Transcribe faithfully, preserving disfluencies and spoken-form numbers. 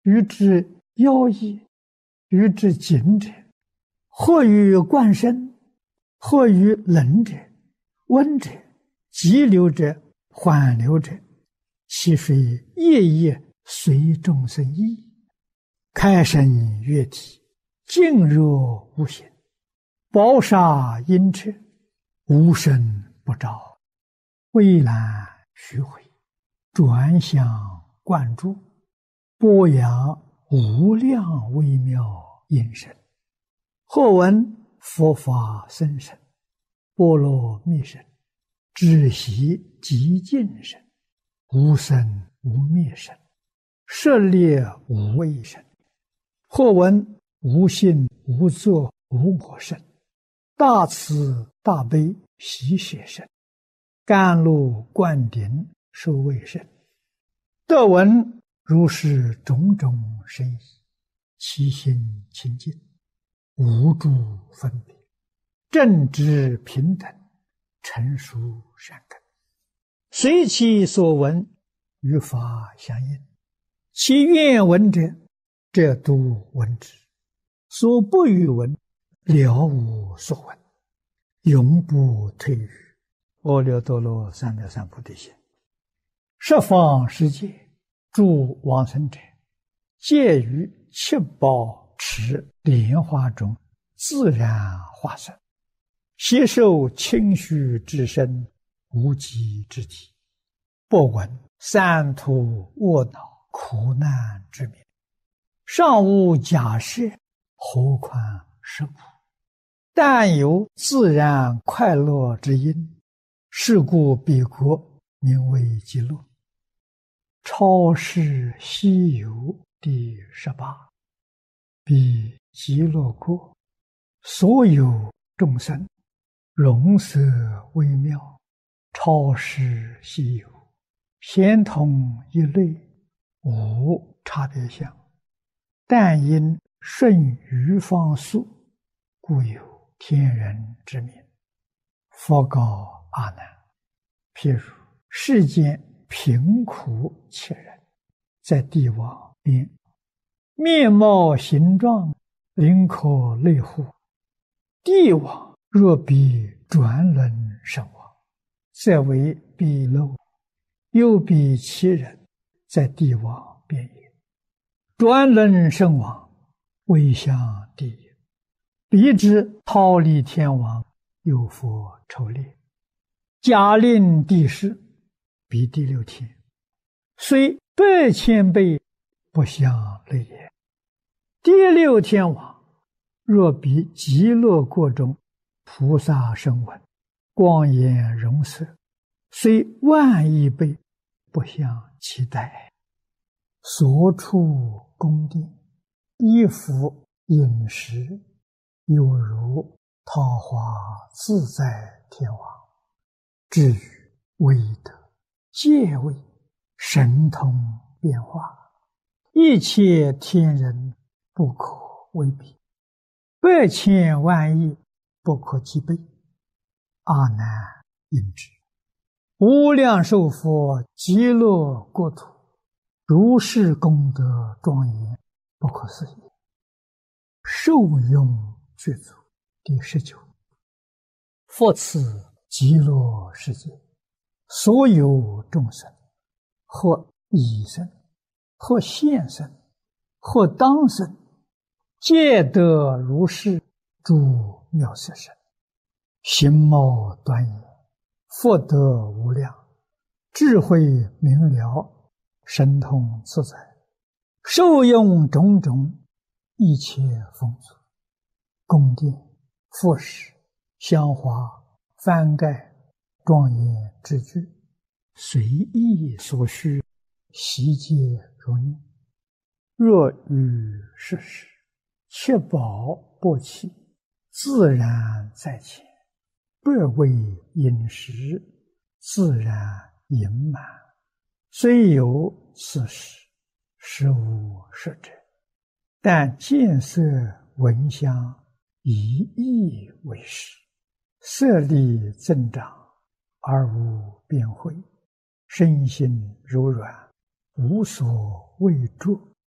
与之妖异，与之景者，或于冠身，或于冷者，温者，急流者，缓流者，其水夜夜随众生意，开生月体，静若无形，宝沙阴彻，无声不照，蔚蓝虚回，转向贯注，播扬无量微妙音声。或闻佛法僧声，波罗蜜声，只习极静声，无生无灭声，舍猎无畏声。或闻无性无作无我声，大慈大悲喜舍声，甘露灌顶受卫声。得闻如是种种声意，其心清净，无诸分别，正直平等，成熟善根，随其所闻，与法相应。其愿闻者，则独闻之；所不欲闻，了无所闻，永不退于阿耨多罗三藐三菩提心。十方世界诸往生者，皆于七宝池莲花中自然化身，携受清虚之身，无极之体，不闻三途卧恼苦难之名，尚无假设，何况是苦？但有自然快乐之因，是故彼国名为极乐。超世西游第十八。彼极乐国，所有众生，容色微妙，超世西游，偏同一类，无差别相。但因顺于方速，故有天人之名。佛告阿难：譬如世间贫苦切人，在地网边，面貌形状，灵可类乎。地网若比转轮身网，则为彼漏；又比其人，在地网边也。转轮身网，为向地也。彼之逃离天网，有佛筹猎，假令地势，彼第六天，虽百千倍，不相类也。第六天网，若比极乐国中菩萨声闻，光颜容色，虽万亿倍，不相期待。所处宫殿，衣服饮食，有如桃花自在天王。至于威德、戒位、神通变化，一切天人不可为比，百千万亿不可计备。阿难应知，无量寿佛极乐国土，如是功德庄严，不可思议。受用具足第十九。复此极乐世界，所有众生，或已生，或现生，或当生，皆得如是诸妙色身，形貌端严，福德无量，智慧明了，神通自在，受用种种一切丰足，宫殿、服饰、香花、幡盖、庄严之具，随意所需，悉皆如念。若于世时，七宝不弃，自然在前，百味饮食，自然盈满。虽有此时，实无实者，但见色闻香，以意为实，色力增长，而无边慧，身心柔软，无所畏著，